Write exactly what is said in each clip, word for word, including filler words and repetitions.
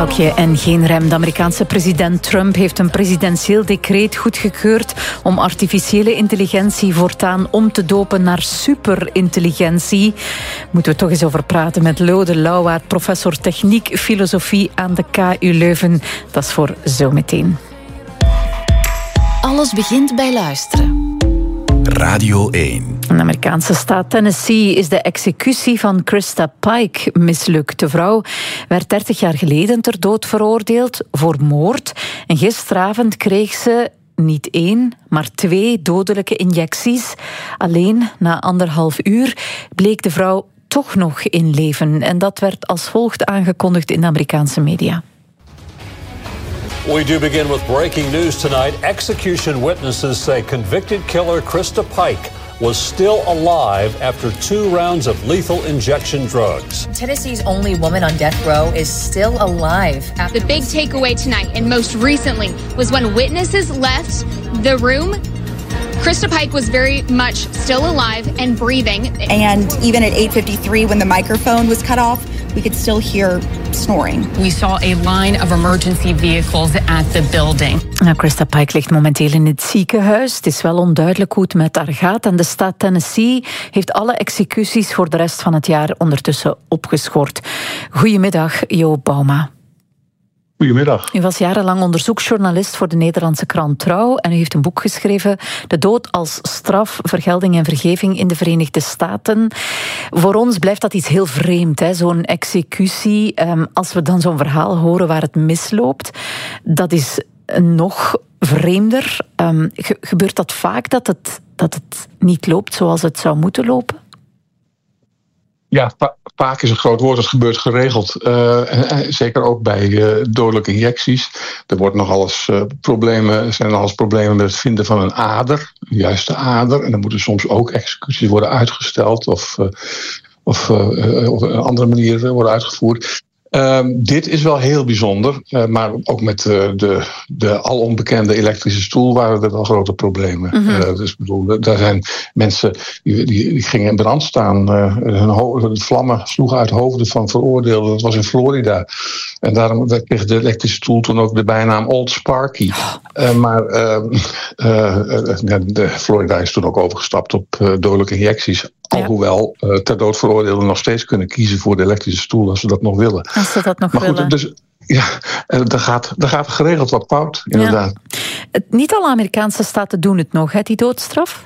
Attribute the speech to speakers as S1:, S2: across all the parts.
S1: verhaaltje en geen rem. De Amerikaanse president Trump heeft een presidentieel decreet goedgekeurd om artificiële intelligentie voortaan om te dopen naar superintelligentie. Moeten we toch eens over praten met Lode Lauwaard, professor techniek filosofie aan de K U Leuven. Dat is voor zometeen.
S2: Alles begint bij luisteren.
S3: Radio één.
S1: In de Amerikaanse staat Tennessee is de executie van Krista Pike mislukt. De vrouw werd dertig jaar geleden ter dood veroordeeld voor moord. En gisteravond kreeg ze niet één, maar twee dodelijke injecties. Alleen na anderhalf uur bleek de vrouw toch nog in leven. En dat werd als volgt aangekondigd in de Amerikaanse media.
S4: We do begin with breaking news tonight. Execution witnesses say convicted killer Krista Pike was still alive after two rounds of lethal injection drugs.
S5: Tennessee's only woman on death row is still alive.
S6: After the big takeaway tonight and most recently was when witnesses left the room, Krista Pike was very much still alive and breathing.
S7: And even at eight fifty-three, when the microphone was cut off, we could still hear snoring.
S8: We saw a line of emergency vehicles at the building.
S1: Nou, Krista Pike ligt momenteel in het ziekenhuis. Het is wel onduidelijk hoe het met haar gaat. En de staat Tennessee heeft alle executies voor de rest van het jaar ondertussen opgeschort. Goedemiddag, Jo Bauma.
S9: Goedemiddag.
S1: U was jarenlang onderzoeksjournalist voor de Nederlandse krant Trouw en u heeft een boek geschreven, De dood als straf, vergelding en vergeving in de Verenigde Staten. Voor ons blijft dat iets heel vreemd, hè? Zo'n executie. Um, als we dan zo'n verhaal horen waar het misloopt, dat is nog vreemder. Um, ge- gebeurt dat vaak, dat het, dat het niet loopt zoals het zou moeten lopen?
S9: Ja, va- vaak is een groot woord. Het gebeurt geregeld. Uh, en, zeker ook bij uh, dodelijke injecties. Er wordt nogal eens, uh, problemen, zijn nogal eens problemen met het vinden van een ader. Een juiste ader. En dan moeten soms ook executies worden uitgesteld. Of, uh, of uh, op een andere manier worden uitgevoerd. Um, dit is wel heel bijzonder, uh, maar ook met uh, de, de al onbekende elektrische stoel waren er wel grote problemen. Mm-hmm. Uh, dus bedoel, daar zijn mensen die, die, die gingen in brand staan. Uh, hun ho- de vlammen sloegen uit hoofden van veroordeelden. Dat was in Florida. En daarom kreeg de elektrische stoel toen ook de bijnaam Old Sparky. Uh, maar uh, uh, uh, de Florida is toen ook overgestapt op uh, dodelijke injecties. Alhoewel uh, ter dood veroordeelden nog steeds kunnen kiezen voor de elektrische stoel als ze dat nog willen.
S1: Als ze dat nog
S9: maar goed,
S1: willen.
S9: Dus, ja, er gaat, er gaat geregeld wat fout, inderdaad.
S1: Ja. Niet alle Amerikaanse staten doen het nog, hè, die doodstraf?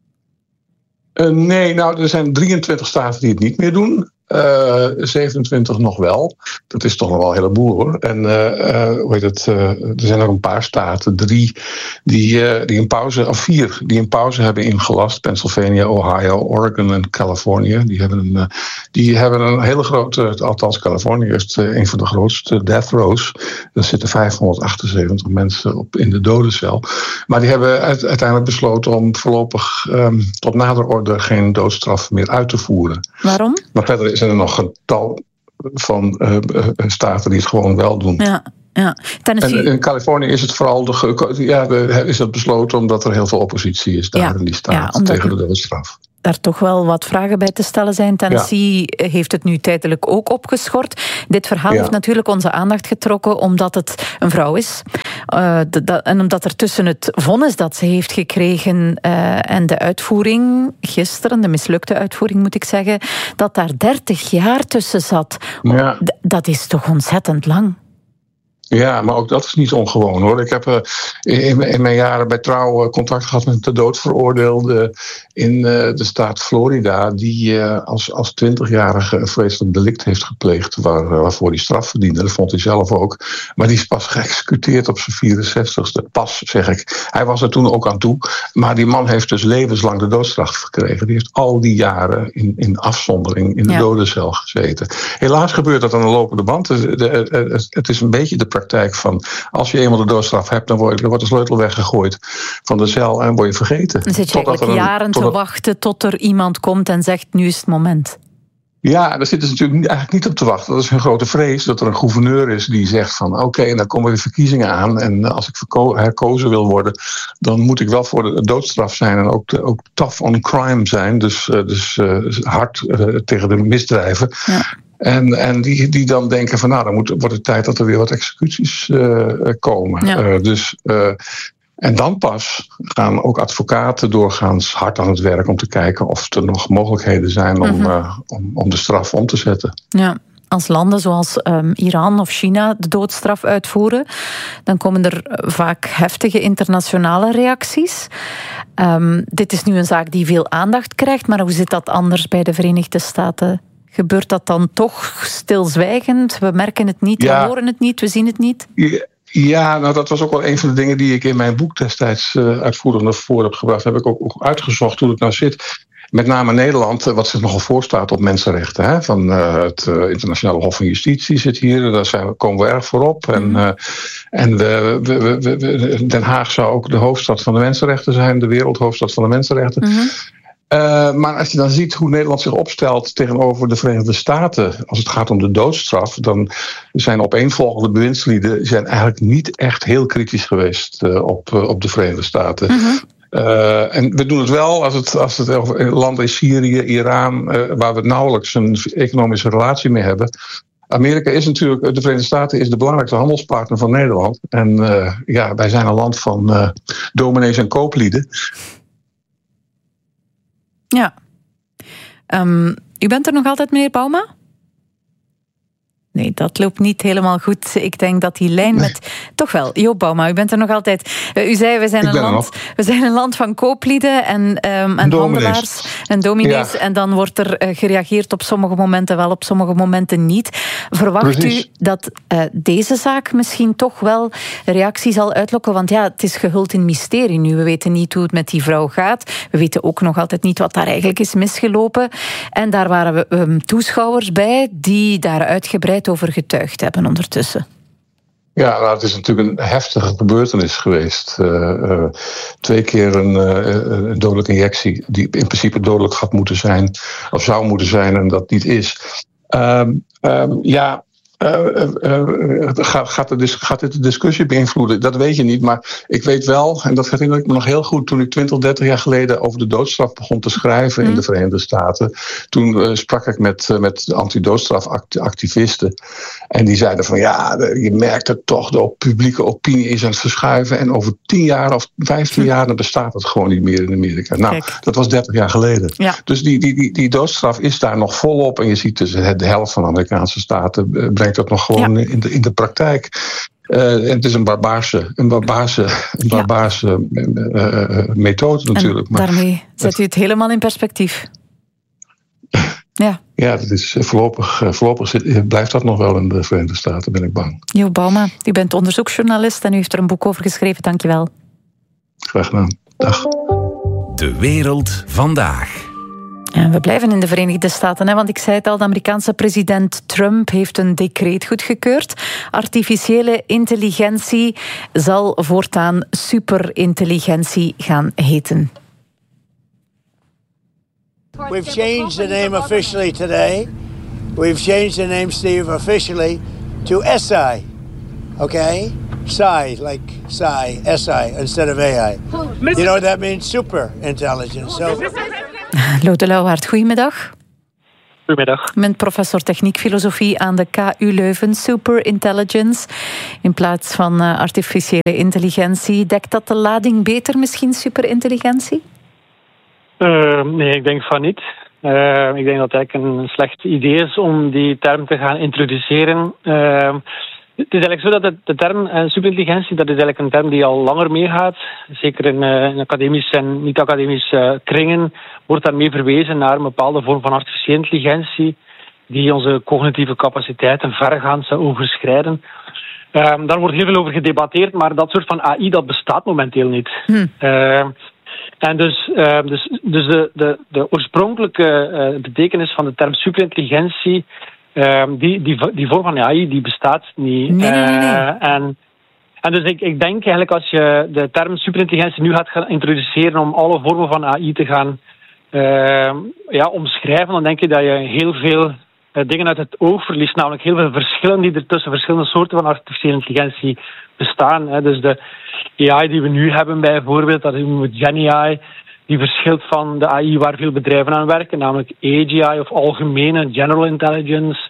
S9: Uh, nee, nou, er zijn drieëntwintig staten die het niet meer doen. Uh, zevenentwintig nog wel. Dat is toch nog wel een heleboel, hoor. En uh, uh, hoe heet het, uh, er zijn nog een paar staten, drie, die, uh, die een pauze, of vier, die een pauze hebben ingelast. Pennsylvania, Ohio, Oregon en Californië. Die hebben een, uh, die hebben een hele grote, althans Californië is uh, een van de grootste death rows. Daar zitten vijfhonderdachtenzeventig mensen op in de dodencel. Maar die hebben uit, uiteindelijk besloten om voorlopig um, tot nader orde geen doodstraf meer uit te voeren.
S1: Waarom?
S9: Maar verder zijn er nog een tal van uh, staten die het gewoon wel doen.
S1: Ja, ja. Tennessee...
S9: En in Californië is het vooral de, ge- ja, de, is het besloten omdat er heel veel oppositie is daar ja, in die staat ja, tegen de doodstraf.
S1: Daar toch wel wat vragen bij te stellen zijn. Tennessee ja. heeft het nu tijdelijk ook opgeschort. Dit verhaal ja. heeft natuurlijk onze aandacht getrokken omdat het een vrouw is. Uh, de, de, en omdat er tussen het vonnis dat ze heeft gekregen uh, en de uitvoering gisteren, de mislukte uitvoering moet ik zeggen, dat daar dertig jaar tussen zat. Ja. D- dat is toch ontzettend lang?
S9: Ja, maar ook dat is niet ongewoon, hoor. Ik heb uh, in, in mijn jaren bij Trouw uh, contact gehad met de doodveroordeelde in uh, de staat Florida, die uh, als, als twintigjarige een vreselijk delict heeft gepleegd, waar, uh, waarvoor hij straf verdiende. Dat vond hij zelf ook. Maar die is pas geëxecuteerd op zijn vierenzestigste. Pas, zeg ik. Hij was er toen ook aan toe. Maar die man heeft dus levenslang de doodstraf gekregen. Die heeft al die jaren in, in afzondering in de ja. dodencel gezeten. Helaas gebeurt dat aan de lopende band. De, de, de, het is een beetje de praktijk van, als je eenmaal de doodstraf hebt, dan wordt, dan wordt de sleutel weggegooid van de cel en word je vergeten.
S1: Dan zit je eigenlijk een, jaren te wachten tot er iemand komt en zegt, nu is het moment.
S9: Ja, daar zitten ze natuurlijk eigenlijk niet op te wachten. Dat is een grote vrees, dat er een gouverneur is die zegt van, oké, okay, en dan komen de verkiezingen aan en als ik verko- herkozen wil worden, dan moet ik wel voor de doodstraf zijn en ook, de, ook tough on crime zijn, dus, uh, dus uh, hard uh, tegen de misdrijven. Ja. En, en die, die dan denken van nou, dan moet, wordt het tijd dat er weer wat executies uh, komen. Ja. Uh, dus, uh, en dan pas gaan ook advocaten doorgaans hard aan het werk om te kijken of er nog mogelijkheden zijn om, mm-hmm. uh, om, om de straf om te zetten.
S1: Ja. Als landen zoals um, Iran of China de doodstraf uitvoeren, dan komen er vaak heftige internationale reacties. Um, dit is nu een zaak die veel aandacht krijgt, maar hoe zit dat anders bij de Verenigde Staten? Gebeurt dat dan toch stilzwijgend? We merken het niet, ja. we horen het niet, we zien het niet?
S9: Ja. Ja, nou dat was ook wel een van de dingen die ik in mijn boek destijds uh, uitvoerig naar voren heb gebracht. Dat heb ik ook, ook uitgezocht hoe het nou zit. Met name Nederland, wat zich nogal voorstaat op mensenrechten. Hè? Van uh, het uh, Internationale Hof van Justitie zit hier, daar zijn, komen we erg voor op. En, uh, en we, we, we, we, Den Haag zou ook de hoofdstad van de mensenrechten zijn, de wereldhoofdstad van de mensenrechten. Mm-hmm. Uh, maar als je dan ziet hoe Nederland zich opstelt tegenover de Verenigde Staten, als het gaat om de doodstraf, dan zijn opeenvolgende bewindslieden zijn eigenlijk niet echt heel kritisch geweest uh, op, uh, op de Verenigde Staten. Mm-hmm. Uh, en we doen het wel als het, als het over landen in Syrië, Iran, uh, waar we nauwelijks een economische relatie mee hebben. Amerika is natuurlijk, de Verenigde Staten is de belangrijkste handelspartner van Nederland. En uh, ja, wij zijn een land van uh, dominees en kooplieden.
S1: Ja. Um, u bent er nog altijd, meneer Bouma? Nee, dat loopt niet helemaal goed. Ik denk dat die lijn nee. met... Toch wel, Joop Bouma, u bent er nog altijd. Uh, u zei, we zijn, een land, we zijn een land van kooplieden en, um, en handelaars en dominees. Ja. En dan wordt er uh, gereageerd op sommige momenten wel, op sommige momenten niet. Verwacht Precies. u dat uh, deze zaak misschien toch wel reactie zal uitlokken? Want ja, het is gehuld in mysterie nu. We weten niet hoe het met die vrouw gaat. We weten ook nog altijd niet wat daar eigenlijk is misgelopen. En daar waren we um, toeschouwers bij die daar uitgebreid over getuigd hebben ondertussen.
S9: Ja, nou, het is natuurlijk een heftige gebeurtenis geweest. Uh, uh, twee keer een, uh, een dodelijke injectie die in principe dodelijk had moeten zijn, of zou moeten zijn en dat niet is. Um, um, ja, uh, uh, uh, gaat, gaat, de, gaat dit de discussie beïnvloeden? Dat weet je niet, maar ik weet wel, en dat herinner ik me nog heel goed, toen ik twintig, dertig jaar geleden over de doodstraf begon te schrijven mm. in de Verenigde Staten. Toen uh, sprak ik met, uh, met de antidoodstrafactivisten. En die zeiden van ja, de, je merkt het toch, de publieke opinie is aan het verschuiven. En over tien jaar of vijftien jaar dan bestaat het gewoon niet meer in Amerika. Nou, Kijk. dat was dertig jaar geleden. Ja. Dus die, die, die, die doodstraf is daar nog volop. En je ziet dus de helft van de Amerikaanse staten uh, brengt dat nog gewoon ja. in, de, in de praktijk. Uh, en het is een barbaarse, een barbaarse, een barbaarse ja. uh, uh, methode natuurlijk.
S1: En daarmee zet u het helemaal in perspectief. Ja.
S9: Ja, dat is voorlopig, voorlopig zit, blijft dat nog wel in de Verenigde Staten, ben ik bang.
S1: Joop Bouma, u bent onderzoeksjournalist en u heeft er een boek over geschreven. Dank je wel.
S9: Graag gedaan. Dag.
S3: De wereld vandaag.
S1: En we blijven in de Verenigde Staten, hè, want ik zei het al, de Amerikaanse president Trump heeft een decreet goedgekeurd. Artificiële intelligentie zal voortaan superintelligentie gaan heten.
S10: We've changed the name officially today. We've changed the name, Steve, officially to S I. Okay? S I, like S I, S I, instead of A I. You know what that means? Super intelligence. So...
S1: Lode Lauwaard, goedemiddag.
S11: Goedemiddag.
S1: U bent professor techniek-filosofie aan de K U Leuven. Superintelligence in plaats van uh, artificiële intelligentie. Dekt dat de lading beter misschien, superintelligentie?
S11: Uh, nee, ik denk van niet. Uh, ik denk dat het eigenlijk een slecht idee is om die term te gaan introduceren. Uh, het is eigenlijk zo dat de, de term uh, superintelligentie, dat is eigenlijk een term die al langer meegaat. Zeker in, uh, in academische en niet-academische uh, kringen wordt daarmee verwezen naar een bepaalde vorm van artificiële intelligentie die onze cognitieve capaciteiten vergaand zou overschrijden. Uh, daar wordt heel veel over gedebatteerd, maar dat soort van A I dat bestaat momenteel niet. Hm. Uh, En dus, uh, dus, dus de, de, de oorspronkelijke uh, betekenis van de term superintelligentie, uh, die, die, die vorm van A I, die bestaat niet.
S1: Nee, nee, nee. Uh,
S11: en, en dus ik, ik denk eigenlijk als je de term superintelligentie nu gaat gaan introduceren om alle vormen van A I te gaan uh, ja, omschrijven, dan denk je dat je heel veel uh, dingen uit het oog verliest. Namelijk heel veel verschillen die er tussen verschillende soorten van artificiële intelligentie bestaan. Hè. Dus de A I die we nu hebben bijvoorbeeld, dat noemen we GenAI, die verschilt van de A I waar veel bedrijven aan werken, namelijk A G I of algemene General Intelligence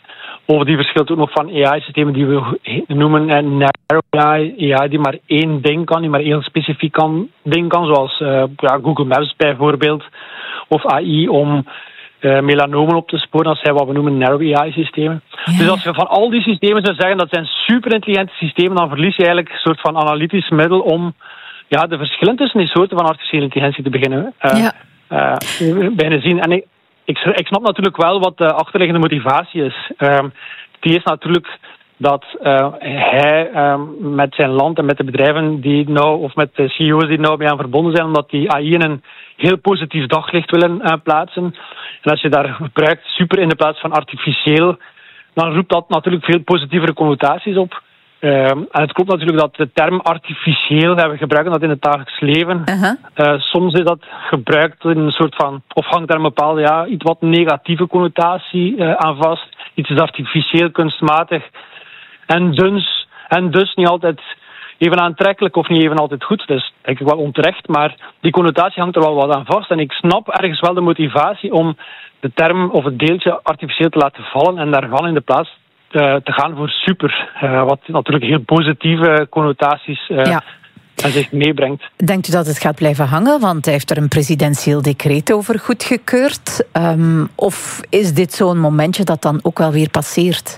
S11: Of die verschilt ook nog van A I-systemen die we noemen en narrow A I, A I die maar één ding kan, die maar één specifiek kan, ding kan, zoals uh, ja, Google Maps bijvoorbeeld. Of A I om uh, melanomen op te sporen, dat zijn wat we noemen narrow A I-systemen. Ja. Dus als je van al die systemen zou zeggen dat zijn superintelligente systemen, dan verlies je eigenlijk een soort van analytisch middel om ja, de verschillen tussen die soorten van artificiële intelligentie te beginnen, uh, ja. uh, beginnen zien. En ik, ik, ik snap natuurlijk wel wat de achterliggende motivatie is. Uh, die is natuurlijk dat uh, hij uh, met zijn land en met de bedrijven die nou, of met de C E O's die nou bij aan verbonden zijn, omdat die A I in een heel positief daglicht willen uh, plaatsen. En als je daar gebruikt super in de plaats van artificieel, dan roept dat natuurlijk veel positievere connotaties op. Uh, en het klopt natuurlijk dat de term artificieel, we gebruiken dat in het dagelijks leven. Uh-huh. Uh, soms is dat gebruikt in een soort van, of hangt daar een bepaalde, ja, iets wat negatieve connotatie uh, aan vast. Iets is artificieel, kunstmatig en dus, en dus niet altijd even aantrekkelijk of niet even altijd goed. Dat is denk ik wel onterecht, maar die connotatie hangt er wel wat aan vast. En ik snap ergens wel de motivatie om de term of het deeltje artificieel te laten vallen en daarvan in de plaats uh, te gaan voor super. Uh, wat natuurlijk heel positieve connotaties uh, ja. en zich meebrengt.
S1: Denkt u dat het gaat blijven hangen? Want hij heeft er een presidentieel decreet over goedgekeurd. Um, of is dit zo'n momentje dat dan ook wel weer passeert?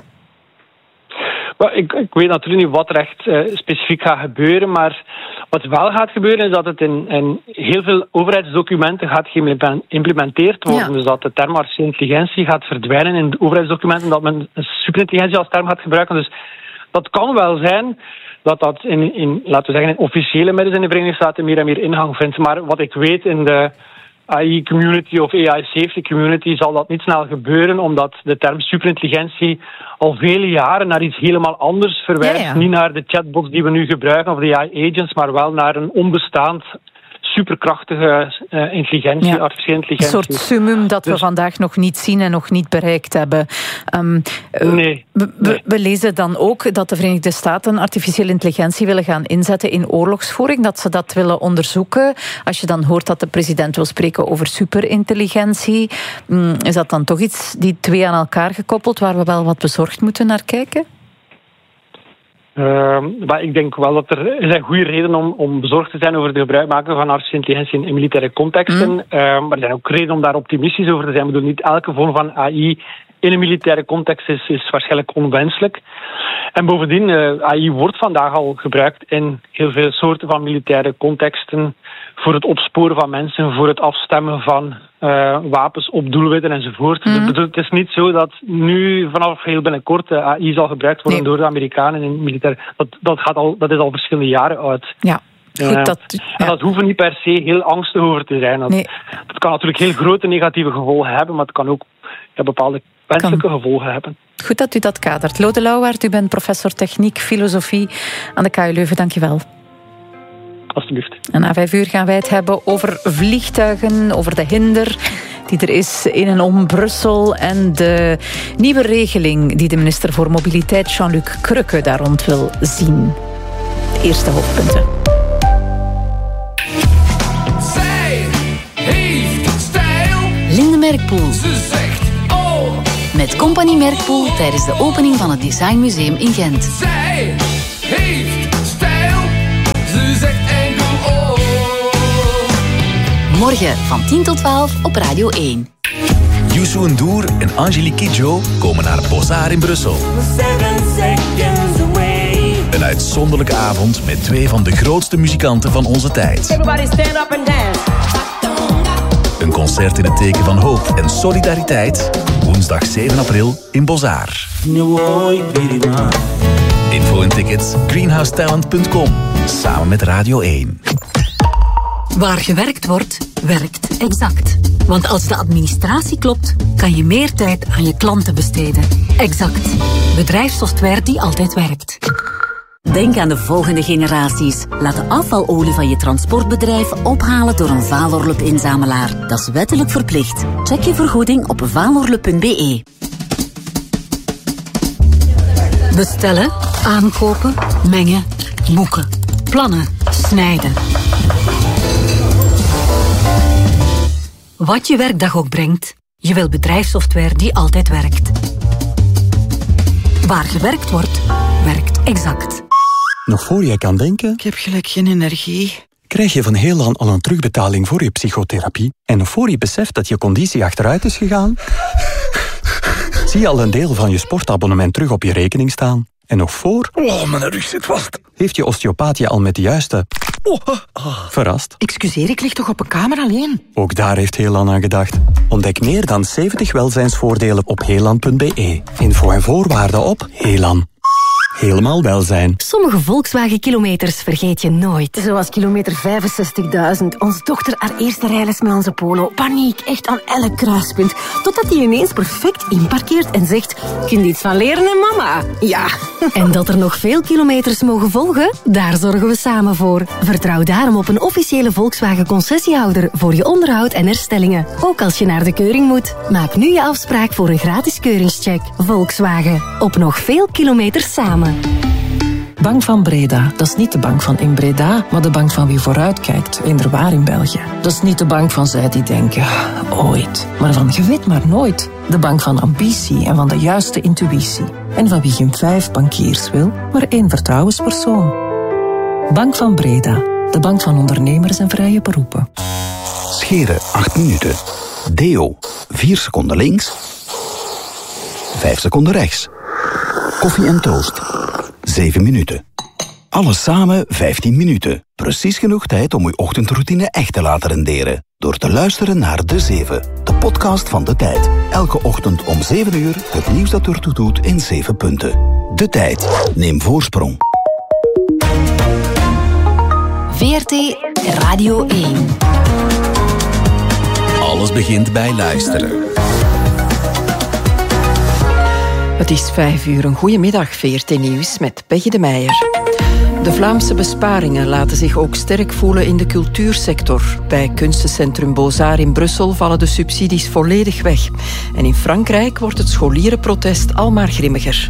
S11: Well, ik, ik weet natuurlijk niet wat er echt uh, specifiek gaat gebeuren, maar wat wel gaat gebeuren is dat het in, in heel veel overheidsdocumenten gaat geïmplementeerd worden. Ja. Dus dat de term artificiële intelligentie gaat verdwijnen in de overheidsdocumenten, dat men superintelligentie als term gaat gebruiken. Dus dat kan wel zijn dat dat in, in laten we zeggen, in officiële middelen in de Verenigde Staten meer en meer ingang vindt. Maar wat ik weet in de A I-community of A I-safety-community zal dat niet snel gebeuren, omdat de term superintelligentie al vele jaren naar iets helemaal anders verwijst. Ja, ja. Niet naar de chatbots die we nu gebruiken of de A I-agents, maar wel naar een onbestaand superkrachtige uh, intelligentie, ja. artificiële intelligentie.
S1: Een soort summum dat dus we vandaag nog niet zien en nog niet bereikt hebben. Um,
S11: nee.
S1: We, nee. we lezen dan ook dat de Verenigde Staten artificiële intelligentie willen gaan inzetten in oorlogsvoering, dat ze dat willen onderzoeken. Als je dan hoort dat de president wil spreken over superintelligentie, is dat dan toch iets, die twee aan elkaar gekoppeld, waar we wel wat bezorgd moeten naar kijken?
S11: Uh, maar ik denk wel dat er, er zijn goede redenen om, om bezorgd te zijn over het gebruik maken van artificiële intelligentie in, in militaire contexten. Mm. Uh, maar er zijn ook redenen om daar optimistisch over te zijn. Ik bedoel, niet elke vorm van A I in een militaire context is, is waarschijnlijk onwenselijk. En bovendien, uh, A I wordt vandaag al gebruikt in heel veel soorten van militaire contexten. Voor het opsporen van mensen, voor het afstemmen van uh, wapens op doelwitten enzovoort. Mm. Dus het is niet zo dat nu vanaf heel binnenkort uh, A I zal gebruikt worden nee. door de Amerikanen in militair. Dat, dat, gaat al, dat is al verschillende jaren oud.
S1: Ja. Goed,
S11: uh,
S1: dat, ja.
S11: En dat hoeven niet per se heel angstig over te zijn. Dat, nee. dat kan natuurlijk heel grote negatieve gevolgen hebben, maar het kan ook ja, bepaalde wenselijke kan. gevolgen hebben.
S1: Goed dat u dat kadert. Lode Lauwaard, u bent professor techniek, filosofie aan de K U Leuven. Dank je wel.
S11: Alsjeblieft.
S1: En na vijf uur gaan wij het hebben over vliegtuigen, over de hinder die er is in en om Brussel en de nieuwe regeling die de minister voor Mobiliteit Jean-Luc Crukke daar rond wil zien. De eerste hoofdpunten.
S2: Zij heeft stijl. Linde Merkpoel. Ze zegt oh. Met Compagnie Merkpoel tijdens de opening van het Designmuseum in Gent. Zij heeft stijl. Ze zegt enkel oh. Morgen van tien tot twaalf op Radio één.
S3: Youssou N'Dour en Angelique Kidjo komen naar Bozar in Brussel. Een uitzonderlijke avond met twee van de grootste muzikanten van onze tijd.
S12: Everybody stand up and dance.
S3: Een concert in het teken van hoop en solidariteit. Woensdag zeven april in Bozar. Info en tickets greenhouse talent punt com. Samen met Radio één.
S13: Waar gewerkt wordt, werkt Exact. Want als de administratie klopt, kan je meer tijd aan je klanten besteden. Exact. Bedrijfssoftware die altijd werkt.
S14: Denk aan de volgende generaties. Laat de afvalolie van je transportbedrijf ophalen door een Valorlup-inzamelaar. Dat is wettelijk verplicht. Check je vergoeding op valorlup punt be.
S13: Bestellen, aankopen, mengen, boeken, plannen, snijden. Wat je werkdag ook brengt, je wil bedrijfssoftware die altijd werkt. Waar gewerkt wordt, werkt Exact.
S12: Nog voor jij kan denken...
S15: Ik heb gelijk geen energie.
S12: Krijg je van Heelan al een terugbetaling voor je psychotherapie? En nog voor je beseft dat je conditie achteruit is gegaan? Zie je al een deel van je sportabonnement terug op je rekening staan? En nog voor...
S15: Oh, mijn rug zit vast.
S12: Heeft je osteopaat je al met de juiste...
S15: Oh, oh.
S12: Verrast?
S15: Excuseer, ik lig toch op een kamer alleen?
S12: Ook daar heeft Heelan aan gedacht. Ontdek meer dan zeventig welzijnsvoordelen op heelan punt b e. Info en voorwaarden op Heelan. Helemaal welzijn.
S13: Sommige Volkswagen-kilometers vergeet je nooit. Zoals kilometer vijfenzestigduizend. Onze dochter haar eerste rijles met onze Polo. Paniek, echt aan elk kruispunt. Totdat hij ineens perfect inparkeert en zegt... Kun je iets van leren, hè, mama? Ja. En dat er nog veel kilometers mogen volgen? Daar zorgen we samen voor. Vertrouw daarom op een officiële Volkswagen-concessiehouder... voor je onderhoud en herstellingen. Ook als je naar de keuring moet. Maak nu je afspraak voor een gratis keuringscheck. Volkswagen. Op nog veel kilometers samen.
S16: Bank van Breda, dat is niet de bank van in Breda, maar de bank van wie vooruitkijkt, inderwaar in België. Dat is niet de bank van zij die denken, ooit, maar van je weet maar nooit. De bank van ambitie en van de juiste intuïtie. En van wie geen vijf bankiers wil, maar één vertrouwenspersoon. Bank van Breda, de bank van ondernemers en vrije beroepen.
S3: Scheren acht minuten. Deo vier seconden links. vijf seconden rechts. Koffie en toast zeven minuten. Alles samen vijftien minuten. Precies genoeg tijd om uw ochtendroutine echt te laten renderen. Door te luisteren naar De Zeven, de podcast van De Tijd. Elke ochtend om zeven uur het nieuws dat ertoe doet in zeven punten. De Tijd. Neem voorsprong.
S2: V R T Radio één.
S3: Alles begint bij luisteren.
S17: Het is vijf uur. Een goedemiddag, V R T Nieuws met Peggy de Meijer. De Vlaamse besparingen laten zich ook sterk voelen in de cultuursector. Bij kunstencentrum Beaux-Arts in Brussel vallen de subsidies volledig weg. En in Frankrijk wordt het scholierenprotest al maar grimmiger.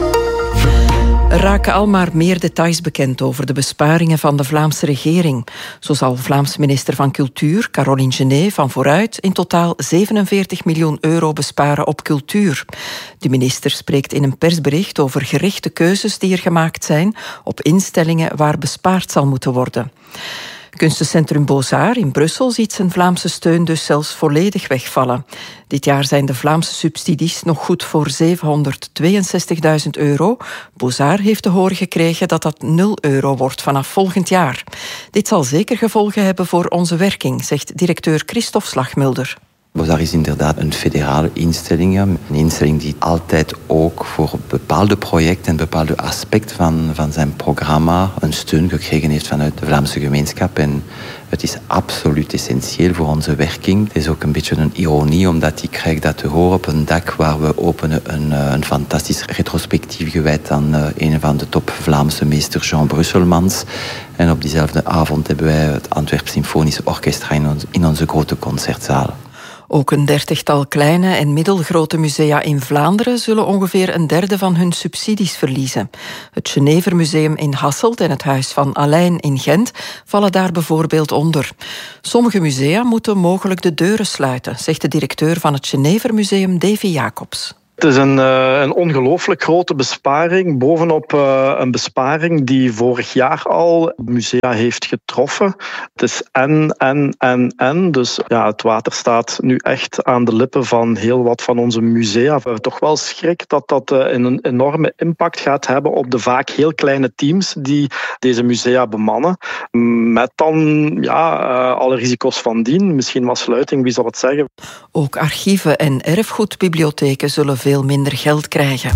S17: Er raken al maar meer details bekend over de besparingen van de Vlaamse regering. Zo zal Vlaams minister van Cultuur, Caroline Genet, van vooruit in totaal zevenenveertig miljoen euro besparen op cultuur. De minister spreekt in een persbericht over gerichte keuzes die er gemaakt zijn op instellingen waar bespaard zal moeten worden. Kunstencentrum Beaux-Arts in Brussel ziet zijn Vlaamse steun dus zelfs volledig wegvallen. Dit jaar zijn de Vlaamse subsidies nog goed voor zevenhonderdtweeënzestigduizend euro. Beaux-Arts heeft te horen gekregen dat dat nul euro wordt vanaf volgend jaar. Dit zal zeker gevolgen hebben voor onze werking, zegt directeur Christophe Slagmulder.
S18: Beaux-Arts is inderdaad een federale instelling. Een instelling die altijd ook voor bepaalde projecten en bepaalde aspecten van, van zijn programma een steun gekregen heeft vanuit de Vlaamse gemeenschap. En het is absoluut essentieel voor onze werking. Het is ook een beetje een ironie, omdat ik krijg dat te horen op een dag waar we openen een, een fantastisch retrospectief gewijd aan een van de top Vlaamse meesters, Jean Brusselmans. En op diezelfde avond hebben wij het Antwerp Symfonisch Orchestra in, ons, in onze grote concertzaal.
S17: Ook een dertigtal kleine en middelgrote musea in Vlaanderen zullen ongeveer een derde van hun subsidies verliezen. Het Genevermuseum in Hasselt en het Huis van Alein in Gent vallen daar bijvoorbeeld onder. Sommige musea moeten mogelijk de deuren sluiten, zegt de directeur van het Genevermuseum, Davy Jacobs.
S19: Het is een, uh, een ongelooflijk grote besparing, bovenop uh, een besparing die vorig jaar al musea heeft getroffen. Het is en, en, en, en. Dus ja, het water staat nu echt aan de lippen van heel wat van onze musea. We hebben toch wel schrik dat dat uh, een enorme impact gaat hebben op de vaak heel kleine teams die deze musea bemannen. Met dan ja, uh, alle risico's van dien. Misschien wat sluiting, wie zal het zeggen.
S17: Ook archieven en erfgoedbibliotheken zullen veel veel minder geld krijgen.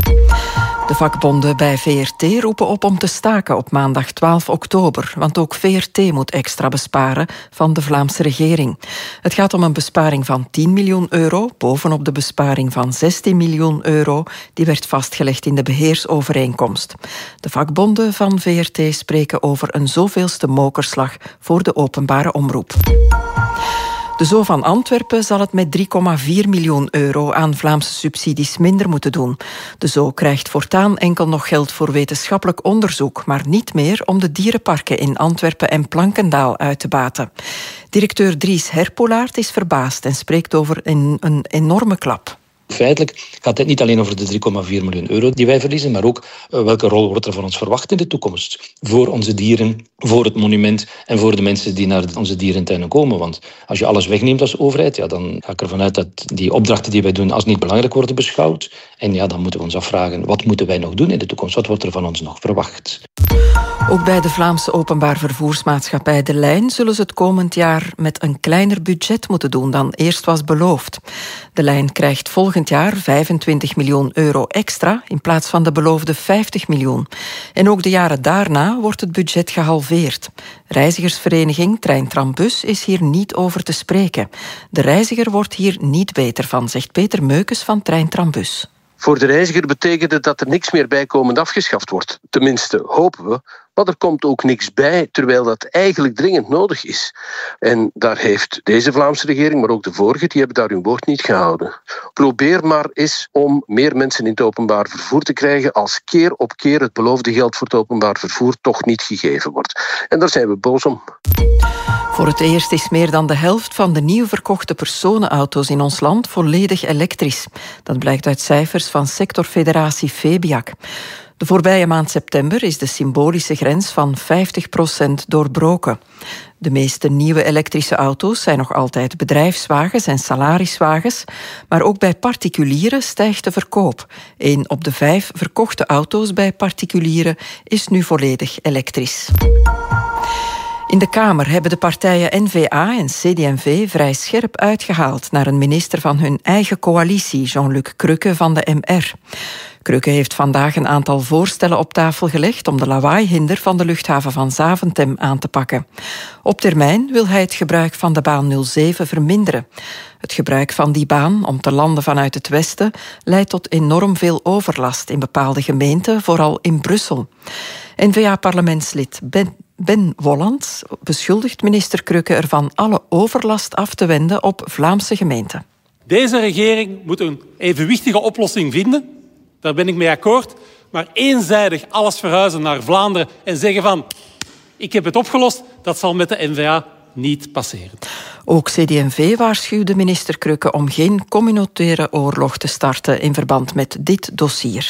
S17: De vakbonden bij V R T roepen op om te staken op maandag twaalf oktober, want ook V R T moet extra besparen van de Vlaamse regering. Het gaat om een besparing van tien miljoen euro, bovenop de besparing van zestien miljoen euro, die werd vastgelegd in de beheersovereenkomst. De vakbonden van V R T spreken over een zoveelste mokerslag voor de openbare omroep. De Zoo van Antwerpen zal het met drie komma vier miljoen euro aan Vlaamse subsidies minder moeten doen. De Zoo krijgt voortaan enkel nog geld voor wetenschappelijk onderzoek, maar niet meer om de dierenparken in Antwerpen en Plankendaal uit te baten. Directeur Dries Herpolaert is verbaasd en spreekt over een, een enorme klap.
S20: Feitelijk gaat het niet alleen over de drie komma vier miljoen euro die wij verliezen, maar ook uh, welke rol wordt er van ons verwacht in de toekomst. Voor onze dieren, voor het monument en voor de mensen die naar onze dierentuinen komen. Want als je alles wegneemt als overheid, ja, dan ga ik ervan uit dat die opdrachten die wij doen als niet belangrijk worden beschouwd. En ja, dan moeten we ons afvragen, wat moeten wij nog doen in de toekomst? Wat wordt er van ons nog verwacht?
S17: Ook bij de Vlaamse openbaar vervoersmaatschappij De Lijn zullen ze het komend jaar met een kleiner budget moeten doen dan eerst was beloofd. De Lijn krijgt volgend jaar vijfentwintig miljoen euro extra in plaats van de beloofde vijftig miljoen. En ook de jaren daarna wordt het budget gehalveerd. Reizigersvereniging Trein Tram Bus is hier niet over te spreken. De reiziger wordt hier niet beter van, zegt Peter Meukes van Trein Tram Bus.
S21: Voor de reiziger betekent het dat er niks meer bijkomend afgeschaft wordt. Tenminste, hopen we. Maar er komt ook niks bij, terwijl dat eigenlijk dringend nodig is. En daar heeft deze Vlaamse regering, maar ook de vorige, die hebben daar hun woord niet gehouden. Probeer maar eens om meer mensen in het openbaar vervoer te krijgen als keer op keer het beloofde geld voor het openbaar vervoer toch niet gegeven wordt. En daar zijn we boos om.
S17: Voor het eerst is meer dan de helft van de nieuw verkochte personenauto's in ons land volledig elektrisch. Dat blijkt uit cijfers van sectorfederatie Febiac. De voorbije maand september is de symbolische grens van vijftig procent doorbroken. De meeste nieuwe elektrische auto's zijn nog altijd bedrijfswagens en salariswagens, maar ook bij particulieren stijgt de verkoop. Eén op de vijf verkochte auto's bij particulieren is nu volledig elektrisch. In de Kamer hebben de partijen N V A en C D en V vrij scherp uitgehaald naar een minister van hun eigen coalitie, Jean-Luc Crukke van de M R. Crukke heeft vandaag een aantal voorstellen op tafel gelegd om de lawaaihinder van de luchthaven van Zaventem aan te pakken. Op termijn wil hij het gebruik van de baan nul zeven verminderen. Het gebruik van die baan om te landen vanuit het westen leidt tot enorm veel overlast in bepaalde gemeenten, vooral in Brussel. N V A-parlementslid Ben Ben Wollands beschuldigt minister Crukke ervan alle overlast af te wenden op Vlaamse gemeenten.
S22: Deze regering moet een evenwichtige oplossing vinden. Daar ben ik mee akkoord. Maar eenzijdig alles verhuizen naar Vlaanderen en zeggen van ik heb het opgelost, dat zal met de N V A niet passeren.
S17: Ook C D en V waarschuwde minister Crukke om geen communautaire oorlog te starten in verband met dit dossier.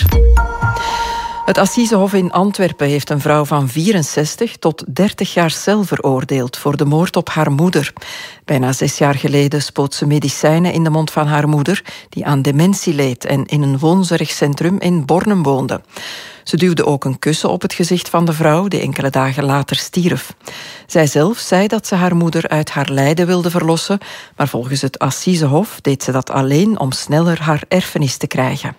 S17: Het Assisehof in Antwerpen heeft een vrouw van vierenzestig tot dertig jaar cel veroordeeld voor de moord op haar moeder. Bijna zes jaar geleden spoot ze medicijnen in de mond van haar moeder, die aan dementie leed en in een woonzorgcentrum in Bornem woonde. Ze duwde ook een kussen op het gezicht van de vrouw, die enkele dagen later stierf. Zij zelf zei dat ze haar moeder uit haar lijden wilde verlossen, maar volgens het Assisehof deed ze dat alleen om sneller haar erfenis te krijgen.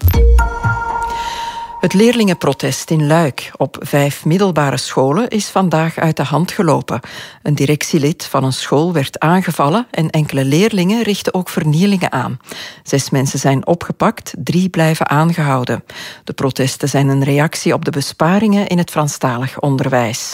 S17: Het leerlingenprotest in Luik op vijf middelbare scholen is vandaag uit de hand gelopen. Een directielid van een school werd aangevallen en enkele leerlingen richten ook vernielingen aan. Zes mensen zijn opgepakt, drie blijven aangehouden. De protesten zijn een reactie op de besparingen in het Franstalig onderwijs.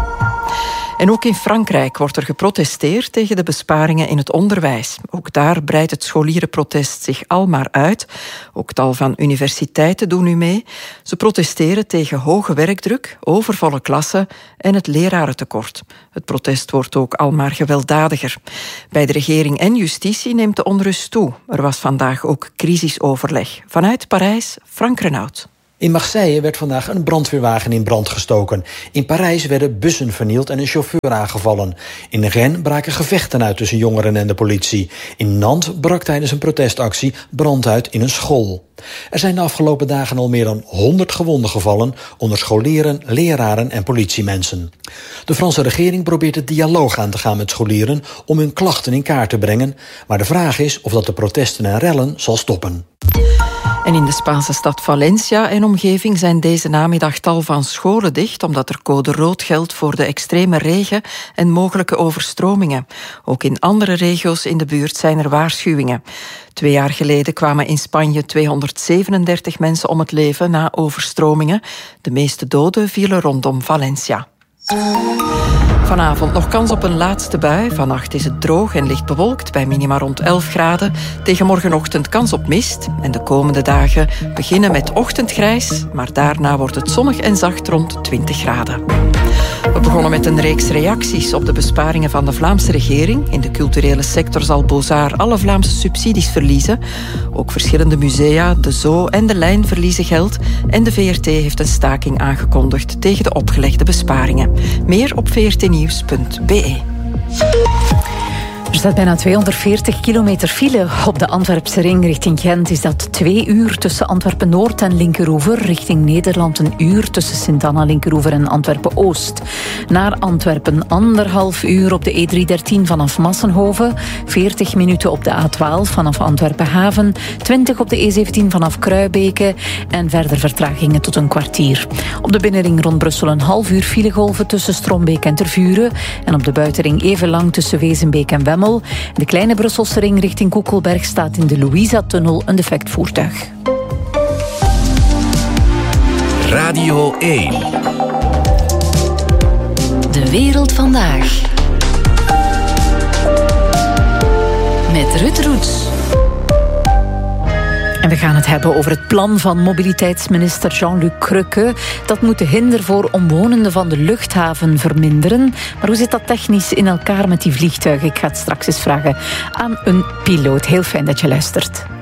S17: En ook in Frankrijk wordt er geprotesteerd tegen de besparingen in het onderwijs. Ook daar breidt het scholierenprotest zich al maar uit. Ook tal van universiteiten doen nu mee. Ze protesteren tegen hoge werkdruk, overvolle klassen en het lerarentekort. Het protest wordt ook al maar gewelddadiger. Bij de regering en justitie neemt de onrust toe. Er was vandaag ook crisisoverleg. Vanuit Parijs, Frank Renaud.
S23: In Marseille werd vandaag een brandweerwagen in brand gestoken. In Parijs werden bussen vernield en een chauffeur aangevallen. In Rennes braken gevechten uit tussen jongeren en de politie. In Nantes brak tijdens een protestactie brand uit in een school. Er zijn de afgelopen dagen al meer dan honderd gewonden gevallen onder scholieren, leraren en politiemensen. De Franse regering probeert het dialoog aan te gaan met scholieren om hun klachten in kaart te brengen. Maar de vraag is of dat de protesten en rellen zal stoppen.
S17: En in de Spaanse stad Valencia en omgeving zijn deze namiddag tal van scholen dicht, omdat er code rood geldt voor de extreme regen en mogelijke overstromingen. Ook in andere regio's in de buurt zijn er waarschuwingen. Twee jaar geleden kwamen in Spanje tweehonderdzevenendertig mensen om het leven na overstromingen. De meeste doden vielen rondom Valencia. Vanavond nog kans op een laatste bui. Vannacht is het droog en licht bewolkt bij minima rond elf graden. Tegen morgenochtend kans op mist. En de komende dagen beginnen met ochtendgrijs, maar daarna wordt het zonnig en zacht rond twintig graden. We begonnen met een reeks reacties op de besparingen van de Vlaamse regering. In de culturele sector zal Beaux-Arts alle Vlaamse subsidies verliezen. Ook verschillende musea, de Zoo en de Lijn verliezen geld. En de V R T heeft een staking aangekondigd tegen de opgelegde besparingen. Meer op v r t nieuws punt b e.
S1: Er staat bijna tweehonderdveertig kilometer file op de Antwerpse ring richting Gent. Is dat twee uur tussen Antwerpen-Noord en Linkeroever. Richting Nederland een uur tussen Sint-Anna, Linkeroever en Antwerpen-Oost. Naar Antwerpen anderhalf uur op de E driehonderddertien vanaf Massenhoven. veertig minuten op de A twaalf vanaf Antwerpen-Haven. twintig op de E zeventien vanaf Kruibeke. En verder vertragingen tot een kwartier. Op de binnenring rond Brussel een half uur filegolven tussen Strombeek en Tervuren. En op de buitenring even lang tussen Wezenbeek en Wemmel. De kleine Brusselse ring richting Koekelberg staat in de Louisa-tunnel een defect voertuig.
S4: Radio één.
S2: De wereld vandaag. Met Ruud Roets.
S1: En we gaan het hebben over het plan van mobiliteitsminister Jean-Luc Crecque. Dat moet de hinder voor omwonenden van de luchthaven verminderen. Maar hoe zit dat technisch in elkaar met die vliegtuigen? Ik ga het straks eens vragen aan een piloot. Heel fijn dat je luistert.